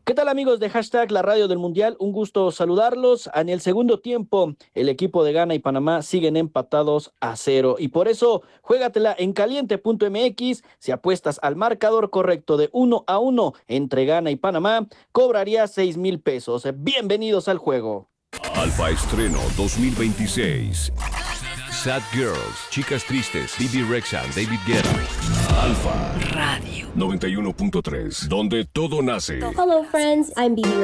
¿Qué tal amigos de hashtag La Radio del Mundial? Un gusto saludarlos. En el segundo tiempo, el equipo de Ghana y Panamá siguen empatados a cero y por eso juégatela en caliente.mx. Si apuestas al marcador correcto de 1-1 entre Ghana y Panamá, cobrarías 6,000 pesos. Bienvenidos al juego. Alfa Estreno 2026. Sad Girls, Chicas Tristes, Bibi Rexha, David Guetta. Alfa Radio 91.3, donde todo nace. Hello, friends. I'm Bibi